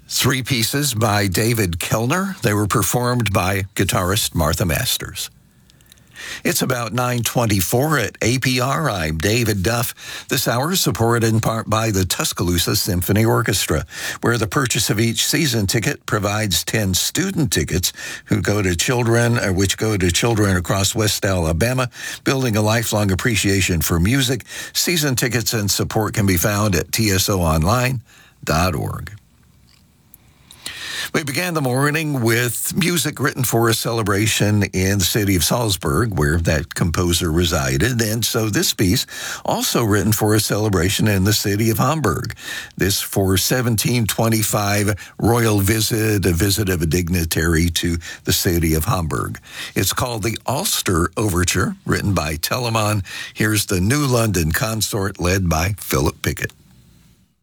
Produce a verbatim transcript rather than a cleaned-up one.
Three pieces by David Kellner. They were performed by guitarist Martha Masters. It's about nine twenty-four at A P R. I'm David Duff. This hour is supported in part by the Tuscaloosa Symphony Orchestra, where the purchase of each season ticket provides ten student tickets who go to children, or which go to children across West Alabama, building a lifelong appreciation for music. Season tickets and support can be found at T S O online dot org. We began the morning with music written for a celebration in the city of Salzburg, where that composer resided. And so this piece, also written for a celebration in the city of Hamburg. This for seventeen twenty-five royal visit, a visit of a dignitary to the city of Hamburg. It's called the Ulster Overture, written by Telemann. Here's the New London Consort, led by Philip Pickett.